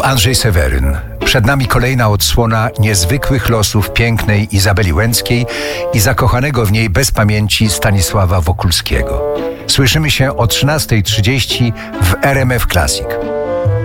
Andrzej Seweryn. Przed nami kolejna odsłona niezwykłych losów pięknej Izabeli Łęckiej i zakochanego w niej bez pamięci Stanisława Wokulskiego. Słyszymy się o 13:30 w RMF Classic.